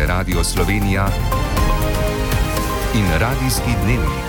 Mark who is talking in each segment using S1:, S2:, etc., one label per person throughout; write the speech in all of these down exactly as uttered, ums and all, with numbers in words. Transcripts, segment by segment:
S1: Radio Slovenija in Radijski dnevnik.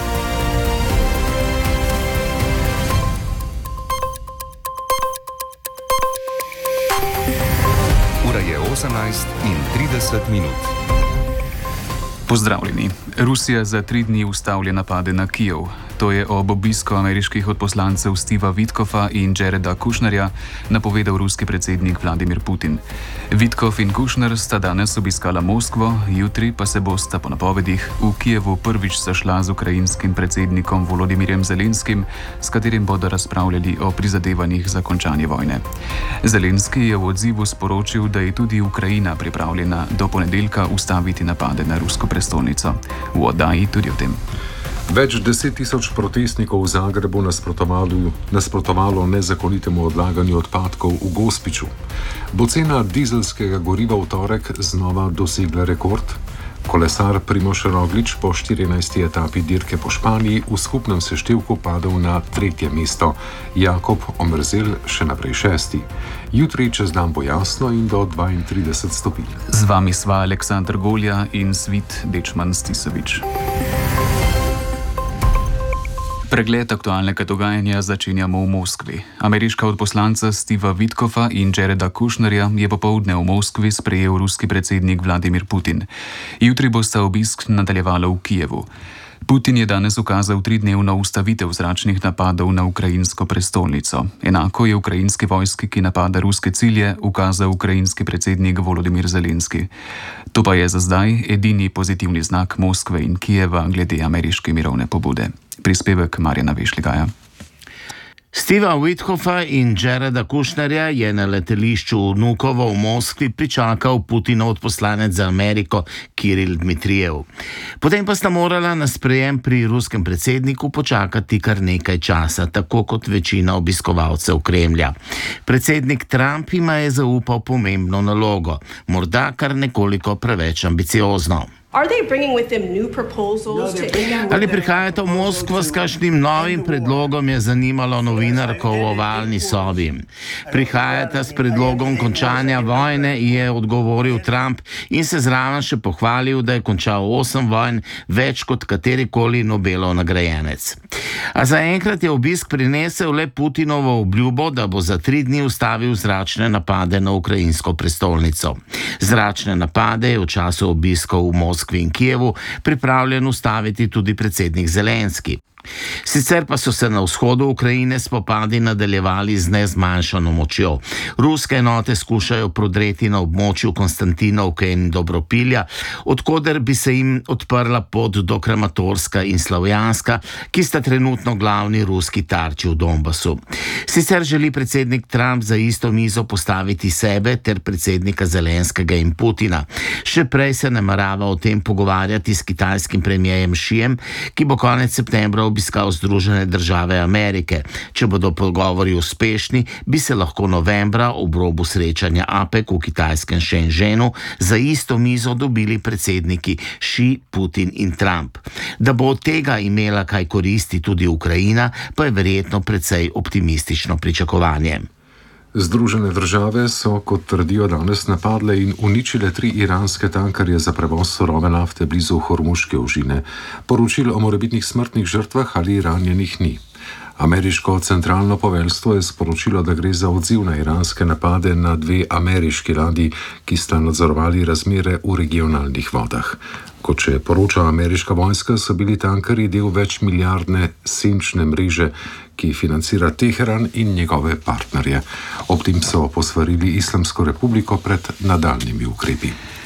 S1: Ura je osemnajst in trideset minut.
S2: Pozdravljeni. Rusija za tri dni ustavlja napade na Kijev. To je ob obisku ameriških odposlancev Steva Witkoffa in Jareda Kushnerja napovedal ruski predsednik Vladimir Putin. Witkoff in Kushner sta danes obiskala Moskvo, jutri pa se bosta po napovedih v Kijevu prvič sešla z ukrajinskim predsednikom Volodimirjem Zelenskim, s katerim bodo razpravljali o prizadevanjih za končanje vojne. Zelenski je v odzivu sporočil, da je tudi Ukrajina pripravljena do ponedeljka ustaviti napade na rusko prestolnico. V oddaji tudi o tem.
S3: Več deset tisoč protestnikov v Zagrebu nasprotovalo, nasprotovalo nezakonitemu odlaganju odpadkov v Gospiću. Bo cena dizelskega goriva v torek znova dosegla rekord? Kolesar Primož Roglič po štirinajsti etapi dirke po Španiji v skupnem seštevku padel na tretje mesto, Jakob Omerzel še naprej šesti. Jutri čez dan bo jasno in do dvaintrideset stopinj.
S2: Z vami sva Aleksandr Golja in Svit Dečman Stisovič. Pregled aktualnega dogajanja začenjamo v Moskvi. Ameriška odposlanca Steva Witkoffa in Jareda Kushnerja je popoldne v Moskvi sprejel ruski predsednik Vladimir Putin. Jutri bosta obisk nadaljevala v Kijevu. Putin je danes ukazal tridnevno ustavitev zračnih napadov na ukrajinsko prestolnico. Enako je ukrajinski vojski, ki napada ruske cilje, ukazal ukrajinski predsednik Volodimir Zelenski. To pa je za zdaj edini pozitivni znak Moskve in Kijeva glede ameriške mirovne pobude. Prispevek Marjana Vešligaja.
S4: Steva Witkoffa in Jareda Kushnerja je na letališču Vnukovo v Moskvi pričakal Putinov odposlanec za Ameriko Kiril Dmitrijev. Potem pa sta morala na sprejem pri ruskem predsedniku počakati kar nekaj časa, tako kot večina obiskovalcev Kremlja. Predsednik Trump ima je zaupal pomembno nalogo, morda kar nekoliko preveč ambiciozno. Ali prihajate v Moskvo s kakšnim novim predlogom, je zanimalo novinarko v ovalni sobi. Prihajate s predlogom končanja vojne, je odgovoril Trump in se zraven še pohvalil, da je končal osem vojn, več kot katerikoli Nobelov nagrajenec. A zaenkrat je obisk prinesel le Putinovo obljubo, da bo za tri dni ustavil zračne napade na ukrajinsko prestolnico. Zračne napade je v času obiskov v Moskvi in Kijevu pripravljen ustaviti tudi predsednik Zelenski. Sicer pa so se na vzhodu Ukrajine spopadi nadaljevali z nezmanjšano močjo. Ruske enote skušajo prodreti na območju Konstantinovke in Dobropilja, odkoder bi se jim odprla pot do Kramatorska in Slavjanska, ki sta trenutno glavni ruski tarči v Donbasu. Sicer želi predsednik Trump za isto mizo postaviti sebe ter predsednika Zelenskega in Putina. Še prej se namerava o tem pogovarjati s kitajskim premierjem Xijem, ki bo konec septembra obiskal Združene države Amerike. Če bodo pogovori uspešni, bi se lahko novembra ob robu srečanja APEC v kitajskem Shenzhenu za isto mizo dobili predsedniki Xi, Putin in Trump. Da bo od tega imela kaj koristi tudi Ukrajina, pa je verjetno precej optimistično pričakovanje.
S3: Združene države so, kot trdijo danes, napadle in uničile tri iranske tankerje za prevoz surove nafte blizu Hormuške ožine. Poročil o morebitnih smrtnih žrtvah ali ranjenih ni. Ameriško centralno poveljstvo je sporočilo, da gre za odziv na iranske napade na dve ameriški ladji, ki sta nadzorovali razmere v regionalnih vodah. Kot še poroča ameriška vojska, so bili tankerji del večmilijardne senčne mreže, ki financira Teheran in njegove partnerje. Ob tem so posvarili Islamsko republiko pred nadaljnjimi ukrepi.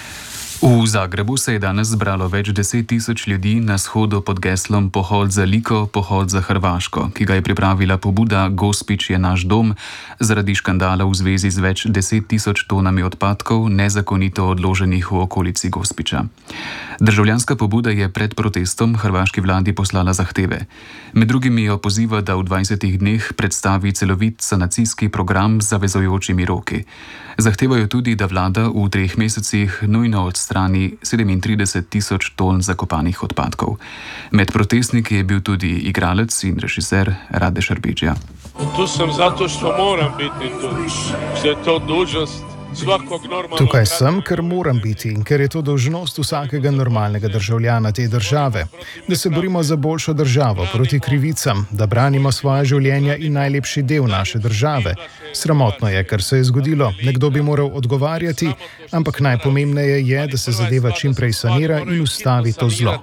S2: V Zagrebu se je danes zbralo več deset tisoč ljudi na shodu pod geslom Pohod za Liko, pohod za Hrvaško, ki ga je pripravila pobuda Gospić je naš dom zaradi škandala v zvezi z več deset tisoč tonami odpadkov nezakonito odloženih v okolici Gospića. Državljanska pobuda je pred protestom hrvaški vladi poslala zahteve. Med drugim jo poziva, da v dvajsetih dneh predstavi celovit sanacijski program z zavezujočimi roki. Zahtevajo tudi, da vlada v treh mesecih nujno odstrani sedemintrideset tisoč ton zakopanih odpadkov. Med protestniki je bil tudi igralec in režiser Rade Šarbidžija.
S5: Tu sem zato što moram biti tu. Što je to dužnost Tukaj sem, ker moram biti in ker je to dolžnost vsakega normalnega državljana te države, da se borimo za boljšo državo proti krivicam, da branimo svoje življenja in najlepši del naše države. Sramotno je, kar se je zgodilo, nekdo bi moral odgovarjati, ampak najpomembneje je, da se zadeva čim prej sanira in ustavi to zlo.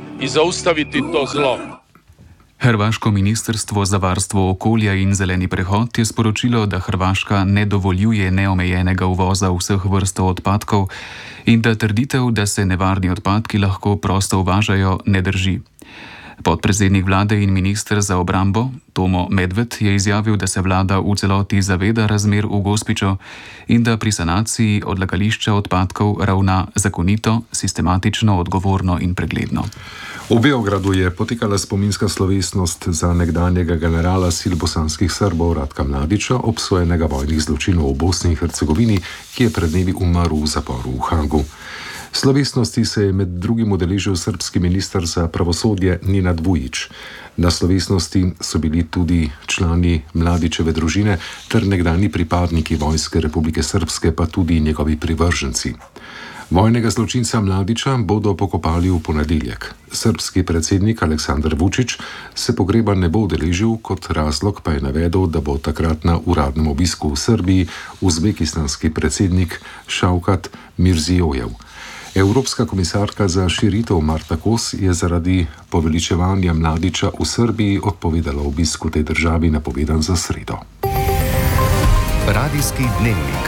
S2: Hrvaško ministrstvo za varstvo okolja in zeleni prehod je sporočilo, da Hrvaška ne dovoljuje neomejenega uvoza vseh vrst odpadkov in da trditev, da se nevarni odpadki lahko prosto uvažajo, ne drži. Podpredsednik vlade in minister za obrambo Tomo Medved je izjavil, da se vlada v celoti zaveda razmer v Gospiću in da pri sanaciji odlagališča odpadkov ravna zakonito, sistematično, odgovorno in pregledno.
S3: V Beogradu je potekala spominska slovesnost za nekdanjega generala sil bosanskih Srbov Ratka Mladića, obsojenega vojnih zločinov v Bosni in Hercegovini, ki je pred dnevi umrl v zaporu v Hagu. Slovesnosti se je med drugim udeležil srbski minister za pravosodje Nenad Vujić. Na slovesnosti so bili tudi člani Mladićeve družine ter nekdani pripadniki Vojske Republike Srpske, pa tudi njegovi privrženci. Vojnega zločinca Mladića bodo pokopali v ponedeljek. Srbski predsednik Aleksandar Vučić se pogreba ne bo udeležil, kot razlog pa je navedel, da bo takrat na uradnem obisku v Srbiji uzbekistanski predsednik Šavkat Mirzijojev. Evropska komisarka za širitev Marta Kos je zaradi poveličevanja Mladića v Srbiji odpovedala obisk v tej državi, napovedan za sredo.
S1: Radijski dnevnik.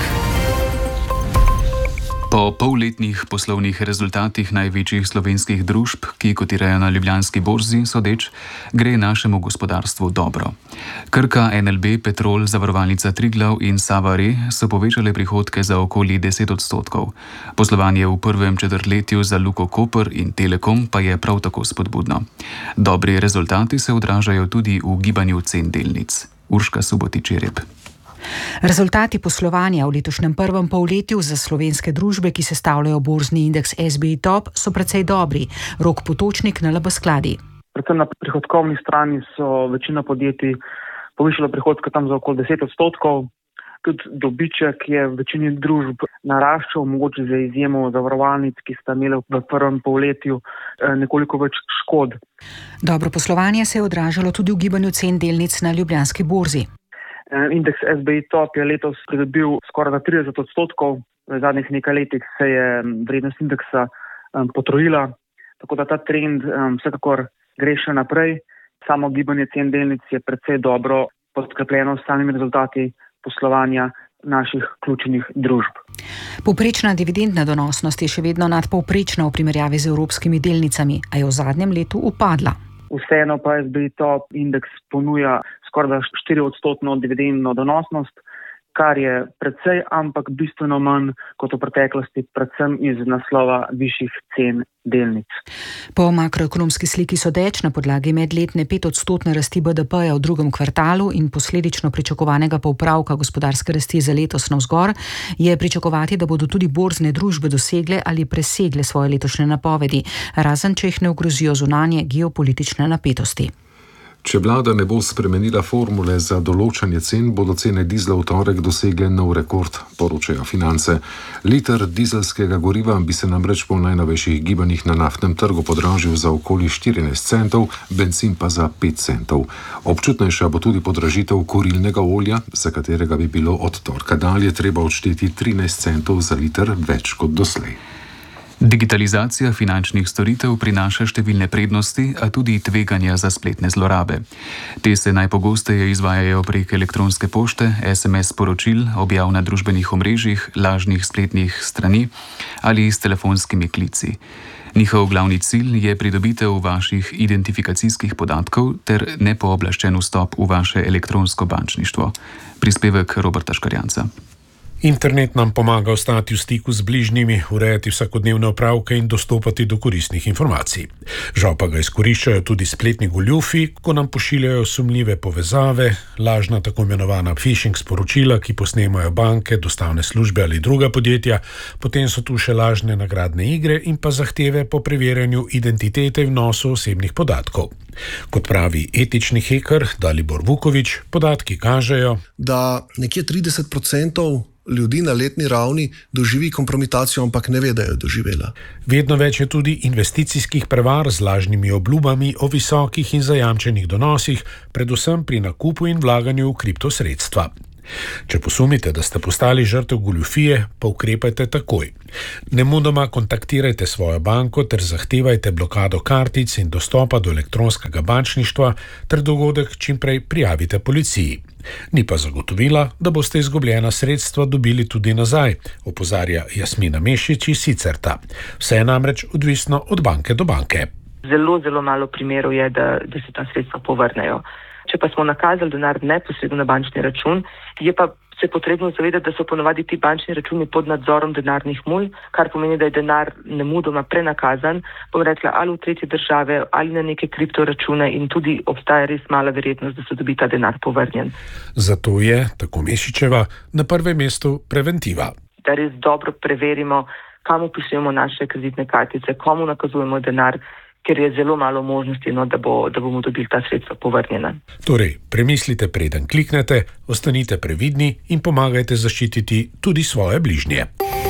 S2: Po polletnih poslovnih rezultatih največjih slovenskih družb, ki kotirajo na Ljubljanski borzi, sodeč, gre našemu gospodarstvu dobro. Krka, N L B, Petrol, Zavarovalnica Triglav in Sava Re so povečale prihodke za okoli deset odstotkov. Poslovanje v prvem četrtletju za Luko Koper in Telekom pa je prav tako spodbudno. Dobri rezultati se odražajo tudi v gibanju cen delnic. Urška Subotič-Jereb.
S6: Rezultati poslovanja v letošnjem prvem polletju za slovenske družbe, ki sestavljajo borzni indeks S B I Top, so precej dobri. Rok Potočnik na L B Skladi.
S7: Predvsem na prihodkovni strani so večina podjetij povišala prihodke tam za okoli deset odstotkov. Tudi dobiček je v večini družb naraščal, mogoče za izjemo zavarovalnic, ki sta imeli v prvem polletju nekoliko več škod.
S6: Dobro poslovanje se je odražalo tudi v gibanju cen delnic na Ljubljanski borzi.
S7: Indeks S B I Top je letos pridobil skoraj trideset odstotkov. V zadnjih nekaj letih se je vrednost indeksa potrojila, tako da ta trend vsekakor gre še naprej. Samo gibanje cen delnic je precej dobro podkrepljeno s samimi rezultati poslovanja naših ključnih družb.
S6: Povprečna dividendna donosnost je še vedno nadpovprečna v primerjavi z evropskimi delnicami, a je v zadnjem letu upadla.
S7: Vseeno pa S B I Top indeks ponuja skoraj štiri odstotno dividendno donosnost, kar je precej, ampak bistveno manj kot v preteklosti, predvsem iz naslova višjih cen delnic.
S6: Po makroekonomski sliki sodeč na podlagi medletne petodstotne rasti B D P-ja v drugem kvartalu in posledično pričakovanega popravka gospodarske rasti za letos navzgor, je pričakovati, da bodo tudi borzne družbe dosegle ali presegle svoje letošnje napovedi, razen če jih ne ogrozijo zunanje geopolitične napetosti.
S3: Če vlada ne bo spremenila formule za določanje cen, bodo cene dizla v torek dosegle nov rekord, poročajo Finance. Liter dizelskega goriva bi se namreč po najnovejših gibanjih na naftnem trgu podražil za okoli štirinajst centov, bencin pa za pet centov. Občutnejša bo tudi podražitev kurilnega olja, za katerega bi bilo od torka dalje treba odšteti trinajst centov za liter več kot doslej.
S2: Digitalizacija finančnih storitev prinaša številne prednosti, a tudi tveganja za spletne zlorabe. Te se najpogosteje izvajajo prek elektronske pošte, S M S sporočil, objav na družbenih omrežjih, lažnih spletnih strani ali s telefonskimi klici. Njihov glavni cilj je pridobitev vaših identifikacijskih podatkov ter nepooblaščen vstop v vaše elektronsko bančništvo. Prispevek Roberta Škarjanca.
S8: Internet nam pomaga ostati v stiku z bližnjimi, urejati vsakodnevne opravke in dostopati do koristnih informacij. Žal pa ga izkoriščajo tudi spletni goljufi, ko nam pošiljajo sumljive povezave, lažna tako imenovana phishing sporočila, ki posnemajo banke, dostavne službe ali druga podjetja, potem so tu še lažne nagradne igre in pa zahteve po preverjanju identitete in vnosu osebnih podatkov. Kot pravi etični heker Dalibor Vuković, podatki kažejo,
S9: da nekje trideset procentov ljudi na letni ravni doživi kompromitacijo, ampak ne ve, da jo doživela.
S8: Vedno več je tudi investicijskih prevar z lažnimi obljubami o visokih in zajamčenih donosih, predvsem pri nakupu in vlaganju v kriptosredstva. Če posumite, da ste postali žrtev goljufije, pa ukrepajte takoj. Nemudoma kontaktirajte svojo banko ter zahtevajte blokado kartic in dostopa do elektronskega bančništva ter dogodek čimprej prijavite policiji. Ni pa zagotovila, da boste izgubljena sredstva dobili tudi nazaj, opozarja Jasmina Mešič iz Sicerta. Vse je namreč odvisno od banke do banke.
S10: Zelo, zelo malo primerov je, da, da se ta sredstva povrnejo. Če pa smo nakazali denar neposredno na bančni račun, je pa se potrebno zavedati, da so ponovadi ti bančni računi pod nadzorom denarnih mulj, kar pomeni, da je denar nemudoma prenakazan, bom rekla, ali v tretje države, ali na neke kriptoračune in tudi obstaja res mala verjetnost, da se dobi ta denar povrnjen.
S8: Zato je, tako Mešičeva, na prvem mestu preventiva.
S10: Da res dobro preverimo, kam upisujemo naše kreditne kartice, komu nakazujemo denar, ker je zelo malo možnosti, no, da, bo, da bomo dobili ta sredstva povrnjena.
S8: Torej, premislite, preden kliknete, ostanite previdni in pomagajte zaščititi tudi svoje bližnje.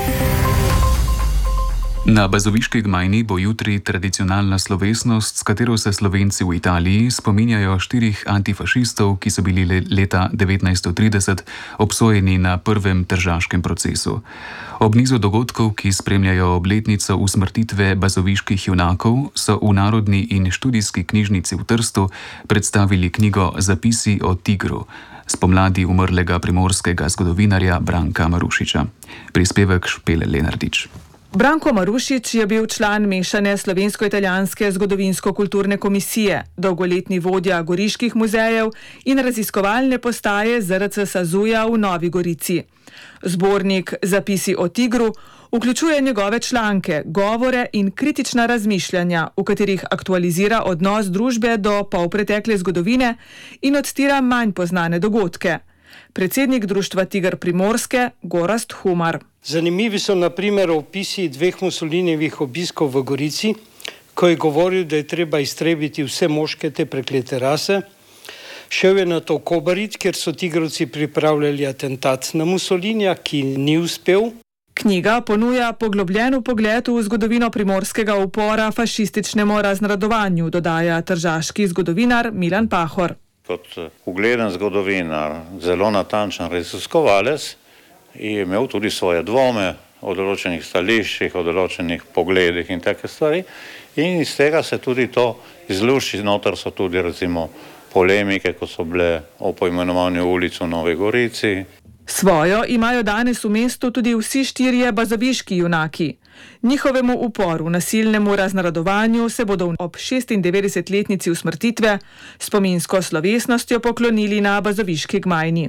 S2: Na Bazoviški gmajni bo jutri tradicionalna slovesnost, s katero se Slovenci v Italiji spominjajo štirih antifašistov, ki so bili leta devetnajststo trideset obsojeni na prvem tržaškem procesu. Ob nizu dogodkov, ki spremljajo obletnico usmrtitve bazoviških junakov, so v Narodni in študijski knjižnici v Trstu predstavili knjigo Zapisi o tigru, spomladi umrlega primorskega zgodovinarja Branka Marušiča. Prispevek Špele Lenardič.
S11: Branko Marušič je bil član mešane slovensko-italijanske zgodovinsko-kulturne komisije, dolgoletni vodja goriških muzejev in raziskovalne postaje Z R C Sazuja v Novi Gorici. Zbornik Zapisi o tigru vključuje njegove članke, govore in kritična razmišljanja, v katerih aktualizira odnos družbe do polpretekle zgodovine in odstira manj poznane dogodke. Predsednik društva Tiger Primorske, Gorazd Humar.
S12: Zanimivi so na primer opisi dveh Mussolinijevih obiskov v Gorici, ko je govoril, da je treba iztrebiti vse moške te preklete rase. Šel je na to Kobarid, kjer so tigrovci pripravljali atentat na Mussolinija, ki ni uspel.
S11: Knjiga ponuja poglobljen pogled v zgodovino primorskega upora fašističnemu raznradovanju, dodaja tržaški zgodovinar Milan Pahor.
S13: Kot ugleden zgodovinar, zelo natančen raziskovalec, je imel tudi svoje dvome o določenih stališčih, o določenih pogledih in take stvari. In iz tega se tudi to izlušči. Noter so tudi recimo polemike, ko so bile o poimenovanju ulic v Novi Gorici.
S11: Svojo imajo danes v mestu tudi vsi štirje bazoviški junaki. Njihovemu uporu, nasilnemu raznaradovanju se bodo ob šestindevetdesetletnici usmrtitve spominsko slovesnostjo poklonili na Bazoviški gmajni.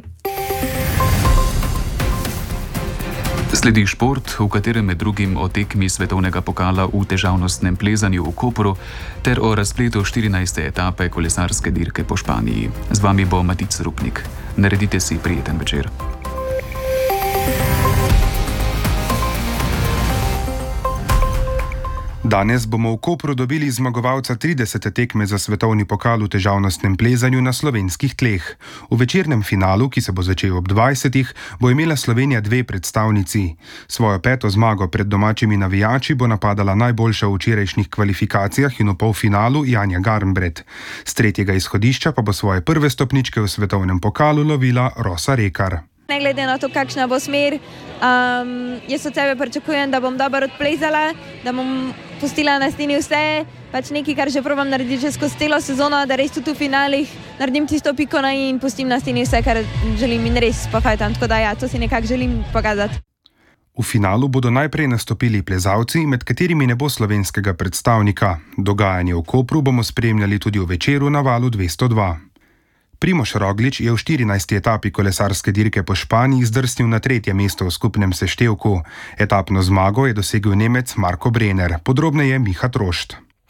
S2: Sledi šport, v katerem med drugim o tekmi svetovnega pokala v težavnostnem plezanju v Kopru ter o razpletu štirinajste etape kolesarske dirke po Španiji. Z vami bo Matic Rupnik. Naredite si prijeten večer.
S14: Danes bomo v Kopru dobili zmagovalca tridesete tekme za svetovni pokal v težavnostnem plezanju na slovenskih tleh. V večernem finalu, ki se bo začel ob dvajsetih, bo imela Slovenija dve predstavnici. Svojo peto zmago pred domačimi navijači bo napadala najboljša v včerajšnjih kvalifikacijah in v polfinalu Janja Garnbret. Z tretjega izhodišča pa bo svoje prve stopničke v svetovnem pokalu lovila Rosa Rekar.
S15: Ne glede na to, kakšna bo smer, um, jaz od sebe pričakujem, da bom dobro odplezala, da bom pustila na steni vse, pač nekaj, kar že probam narediti že skozi celo sezono, da res tudi v finalih naredim tisto piko na i in pustim na steni vse, kar želim in res pofajtam, tako da ja, to si nekako želim pokazati.
S14: V finalu bodo najprej nastopili plezalci, med katerimi ne bo slovenskega predstavnika. Dogajanje v Kopru bomo spremljali tudi v večeru na valu dvesto dva. Primož Roglič je v štirinajsti etapi kolesarske dirke po Španiji zdrsnil na tretje mesto v skupnem seštevku. Etapno zmago je dosegel Nemec Marko Brenner. Podrobneje Miha Trošt.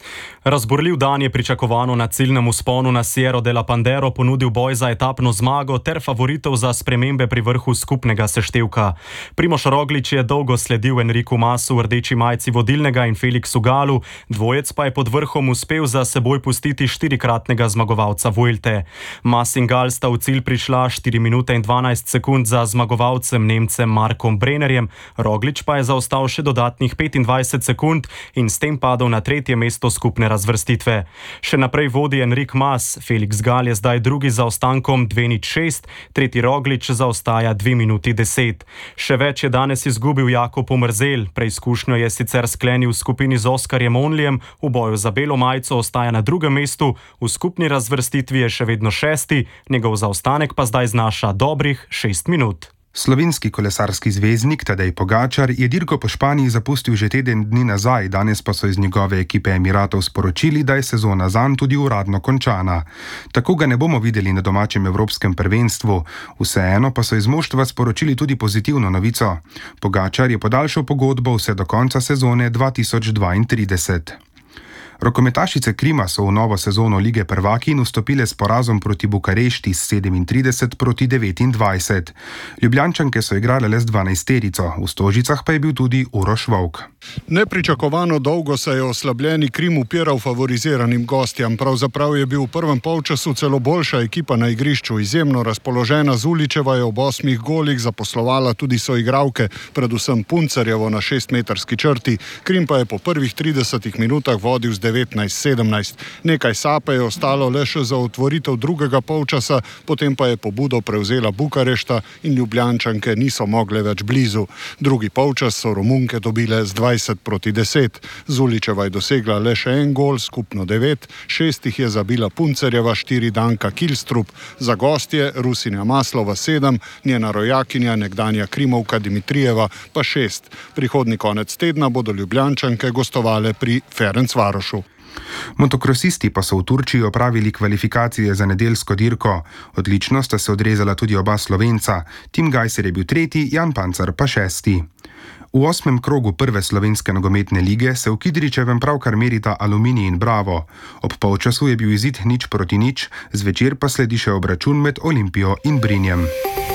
S16: Razborljiv dan je pričakovano na ciljnem vzponu na Sierra de la Pandero ponudil boj za etapno zmago ter favoritov za spremembe pri vrhu skupnega seštevka. Primož Roglič je dolgo sledil Enriku Masu v rdeči majici vodilnega in Felixu Galu, dvojec pa je pod vrhom uspel za seboj pustiti štirikratnega zmagovalca Vuelte. Mas in Gal sta v cilj prišla štiri minute in dvanajst sekund za zmagovalcem Nemcem Markom Brennerjem, Roglič pa je zaostal še dodatnih petindvajset sekund in s tem padel na tretje mesto skupne razvrstitve. Še naprej vodi Enrik Mas, Felix Gal je zdaj drugi za ostankom dve nič šest, tretji Roglič zaostaja dve minuti deset. Še več je danes izgubil Jakob Omerzel, preizkušnjo je sicer sklenil v skupini z Oskarjem Onlijem, v boju za belo majico ostaja na drugem mestu, v skupni razvrstitvi je še vedno šesti, njegov zaostanek pa zdaj znaša dobrih šest minut.
S14: Slovenski kolesarski zvezdnik Tadej Pogačar je dirko po Španiji zapustil že teden dni nazaj, danes pa so iz njegove ekipe Emiratov sporočili, da je sezona zanj tudi uradno končana. Tako ga ne bomo videli na domačem evropskem prvenstvu, vseeno pa so iz moštva sporočili tudi pozitivno novico. Pogačar je podaljšal pogodbo vse do konca sezone dva tisoč dvaintrideset. Rokometašice Krima so v novo sezono Lige prvakinj vstopile s porazom proti Bukarešti s sedemintrideset proti devetindvajset. Ljubljančanke so igrale le z dvanajsterico, v Stožicah pa je bil tudi Uroš Vovk.
S17: Nepričakovano dolgo se je oslabljeni Krim upiral favoriziranim gostjam. Pravzaprav je bil v prvem polčasu celo boljša ekipa na igrišču. Izjemno razpoložena Zuličeva je ob osmih golih zaposlovala tudi soigralke, predvsem Puncerjevo na šestmetrski črti. Krim pa je po prvih tridesetih minutah vodil z devetnajst sedemnajst. Nekaj sape je ostalo le še za otvoritev drugega polčasa, potem pa je pobudo prevzela Bukarešta in Ljubljančanke niso mogle več blizu. Drugi polčas so Romunke dobile z dvajset proti deset. Zuličeva je dosegla le še en gol, skupno devet, šestih je zabila Puncerjeva, štiri Danka Kilstrup. Za gostje Rusinja Maslova sedem, njena rojakinja nekdanja Krimovka Dimitrijeva pa šest. Prihodnji konec tedna bodo Ljubljančanke gostovale pri Ferencvarošu.
S14: Motokrosisti pa so v Turčiji opravili kvalifikacije za nedeljsko dirko. Odlično sta se odrezala tudi oba Slovenca. Tim Gajser je bil tretji, Jan Pancar pa šesti. V osmem krogu prve slovenske nogometne lige se v Kidričevem pravkar merita Aluminij in Bravo. Ob polčasu je bil izid nič proti nič, zvečer pa sledi še obračun med Olimpijo in Brinjem.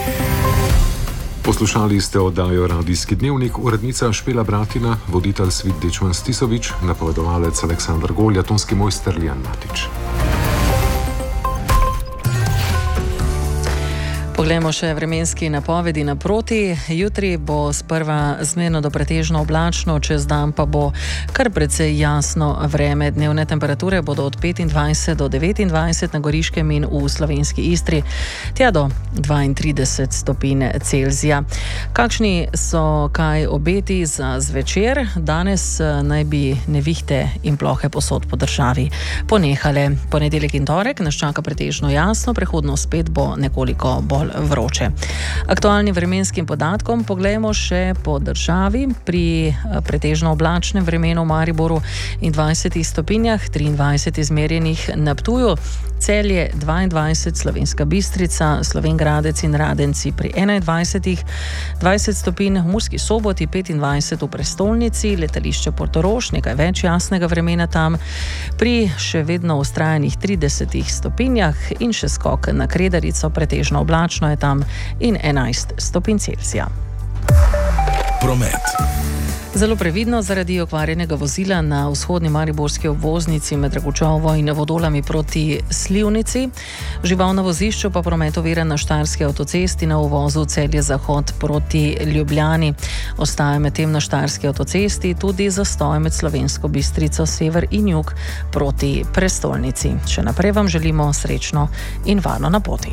S3: Poslušali ste oddajo Radijski dnevnik, urednica Špela Bratina, voditelj Svit Dečman Stisovič, napovedovalec Aleksandar Golja, tonski mojster Lijan Matič.
S18: Poglejmo še vremenski napovedi naproti. Jutri bo sprva zmerno do pretežno oblačno, čez dan pa bo kar precej jasno vreme. Dnevne temperature bodo od petindvajset do devetindvajset na Goriškem in v slovenski Istri, tja do dvaintrideset stopinj Celzija. Kakšni so kaj obeti za zvečer? Danes naj bi nevihte in plohe posod po državi ponehale. Ponedeljek in torek nas čaka pretežno jasno, prehodno spet bo nekoliko bolj vroče. Aktualnim vremenskim podatkom poglejmo še po državi. Pri pretežno oblačnem vremenu v Mariboru in dvajsetih stopinjah, triindvajset izmerjenih na Ptuju, Celje dvaindvajset, Slovenska Bistrica, Slovenj Gradec in Radenci pri enaindvajsetih, dvajset stopinj v Murski Soboti, petindvajset v prestolnici, letališče Portorož, nekaj več jasnega vremena tam, pri še vedno vztrajanih tridesetih stopinjah in še skok na Kredarico, pretežno oblačno je tam in enajst stopinj Celzija.
S19: Promet.
S18: Zelo previdno zaradi okvarjenega vozila na vzhodni mariborski obvoznici med Dragučovo in Vodolami proti Slivnici. Žival na vozišču pa promet oviran na Štajerski avtocesti na uvozu Celje Zahod proti Ljubljani. Ostaja medtem na Štajerski avtocesti tudi zastoj med Slovensko Bistrico sever in jug proti prestolnici. Še naprej vam želimo srečno in varno na poti.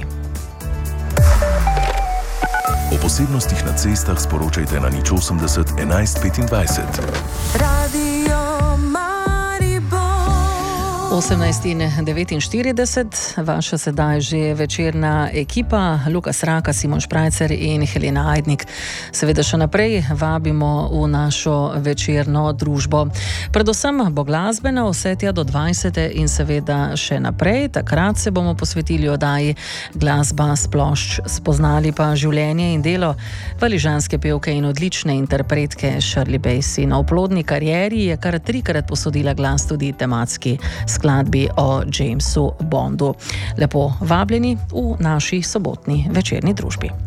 S19: O posebnostih na cestah sporočajte na nič osemdeset enajst petindvajset.
S20: Radio Maribor.
S18: osemnajst in devetinštirideset, vaša sedaj že večerna ekipa, Lukas Raka, Simon Šprajcer in Helena Ajdnik. Seveda še naprej vabimo v našo večerno družbo. Predvsem bo glasbena vse tja do dvajsete in seveda še naprej. Takrat se bomo posvetili oddaji Glasba s plošč, spoznali pa življenje in delo valižanske pevke in odlične interpretke Shirley Bassey. Na oplodni karieri je kar trikrat posodila glas tudi tematski skladbi o Jamesu Bondu. Lepo vabljeni v naši sobotni večerni družbi.